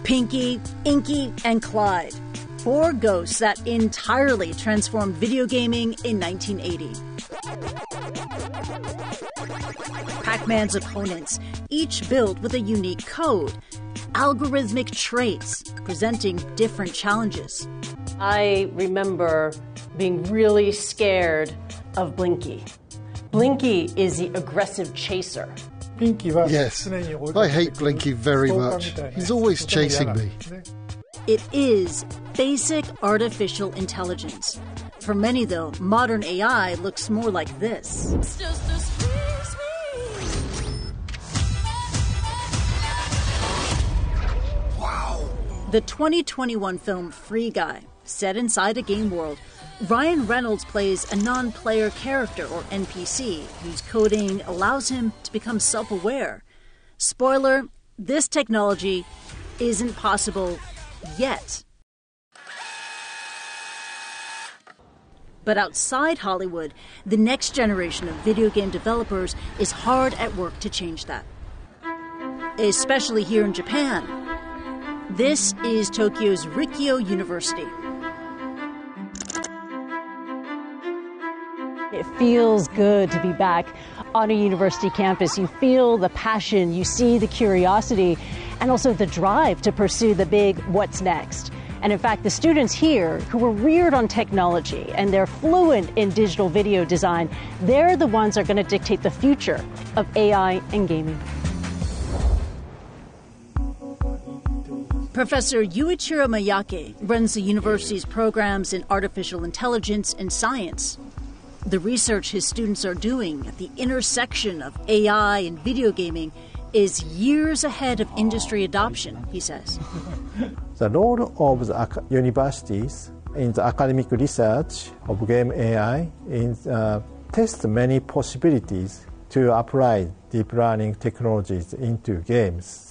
Pinky, Inky, and Clyde. 4 ghosts that entirely transformed video gaming in 1980. Pac-Man's opponents, each built with a unique code, algorithmic traits, presenting different challenges. I remember being really scared of Blinky. Blinky is the aggressive chaser. Yes, I hate Blinky very much. He's always chasing me. It is basic artificial intelligence. For many, though, modern AI looks more like this. Wow. The 2021 film Free Guy, set inside a game world, Ryan Reynolds plays a non-player character, or NPC, whose coding allows him to become self-aware. Spoiler, this technology isn't possible yet. But outside Hollywood, the next generation of video game developers is hard at work to change that. Especially here in Japan. This is Tokyo's Rikyo University. It feels good to be back on a university campus. You feel the passion, you see the curiosity, and also the drive to pursue the big what's next. And in fact, the students here who were reared on technology and they're fluent in digital video design, they're the ones that are going to dictate the future of AI and gaming. Professor Yuichiro Miyake runs the university's programs in artificial intelligence and science. The research his students are doing at the intersection of AI and video gaming is years ahead of industry adoption, he says. The role of the universities in the academic research of game AI is test many possibilities to apply deep learning technologies into games.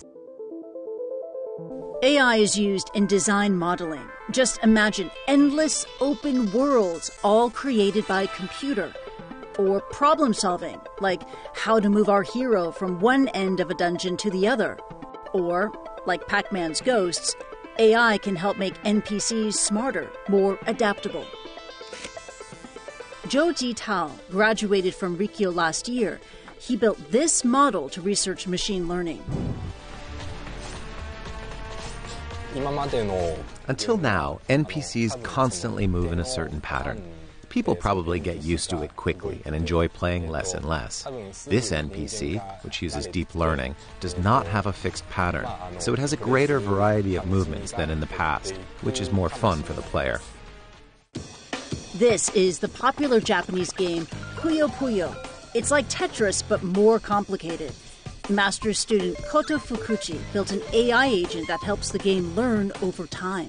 AI is used in design modeling. Just imagine endless open worlds all created by a computer. Or problem solving, like how to move our hero from one end of a dungeon to the other. Or, like Pac-Man's ghosts, AI can help make NPCs smarter, more adaptable. Zhou Jitao graduated from Rikyo last year. He built this model to research machine learning. Until now, NPCs constantly move in a certain pattern. People probably get used to it quickly and enjoy playing less and less. This NPC, which uses deep learning, does not have a fixed pattern, so it has a greater variety of movements than in the past, which is more fun for the player. This is the popular Japanese game Puyo Puyo. It's like Tetris, but more complicated. Master's student Koto Fukuchi built an AI agent that helps the game learn over time.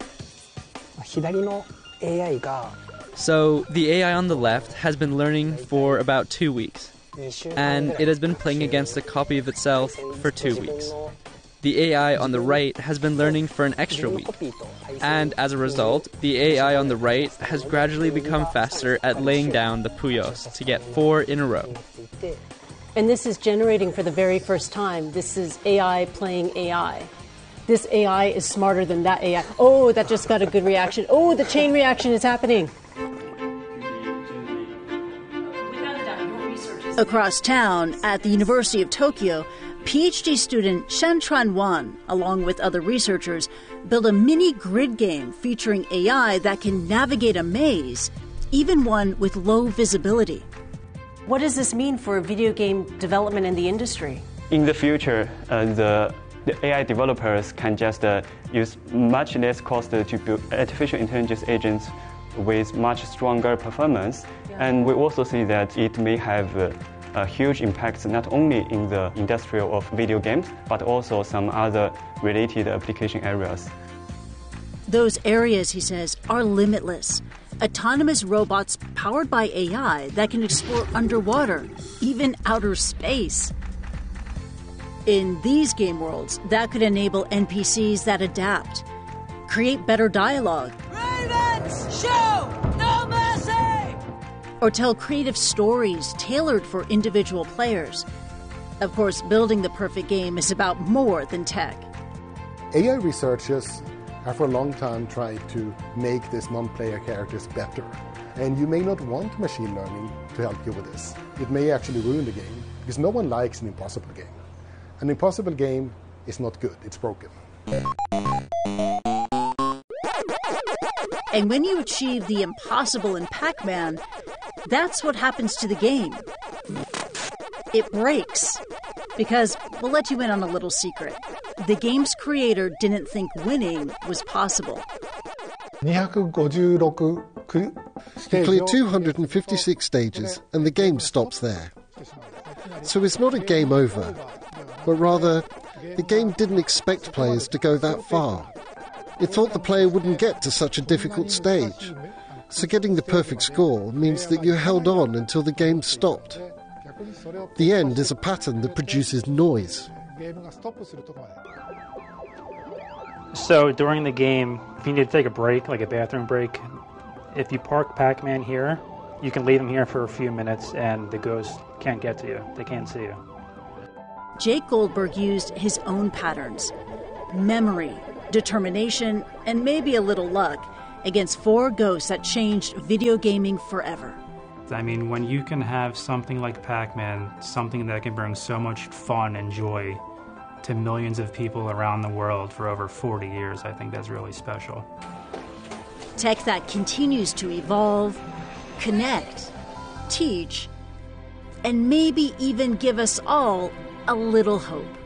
So the AI on the left has been learning for about 2 weeks, and it has been playing against a copy of itself for 2 weeks. The AI on the right has been learning for an extra week, and as a result, the AI on the right has gradually become faster at laying down the puyos to get 4 in a row. And this is generating for the very first time. This is AI playing AI. This AI is smarter than that AI. Oh, that just got a good reaction. Oh, the chain reaction is happening. Across town, at the University of Tokyo, PhD student Shantran Wan, along with other researchers, built a mini grid game featuring AI that can navigate a maze, even one with low visibility. What does this mean for video game development in the industry? In the future, the AI developers can just use much less cost to build artificial intelligence agents with much stronger performance. And we also see that it may have a huge impact not only in the industry of video games, but also some other related application areas. Those areas, he says, are limitless. Autonomous robots powered by AI that can explore underwater, even outer space. In these game worlds, that could enable NPCs that adapt, create better dialogue, Ravens, show no mercy, or tell creative stories tailored for individual players. Of course, building the perfect game is about more than tech. AI researchers have for a long time tried to make these non-player characters better. And you may not want machine learning to help you with this. It may actually ruin the game, because no one likes an impossible game. An impossible game is not good, it's broken. And when you achieve the impossible in Pac-Man, that's what happens to the game. It breaks. Because we'll let you in on a little secret. The game's creator didn't think winning was possible. He cleared 256 stages, and the game stops there. So it's not a game over, but rather, the game didn't expect players to go that far. It thought the player wouldn't get to such a difficult stage. So getting the perfect score means that you held on until the game stopped. The end is a pattern that produces noise. So during the game, if you need to take a break, like a bathroom break, if you park Pac-Man here, you can leave him here for a few minutes and the ghosts can't get to you. They can't see you. Jake Goldberg used his own patterns, memory, determination, and maybe a little luck against 4 ghosts that changed video gaming forever. I mean, when you can have something like Pac-Man, something that can bring so much fun and joy to millions of people around the world for over 40 years, I think that's really special. Tech that continues to evolve, connect, teach, and maybe even give us all a little hope.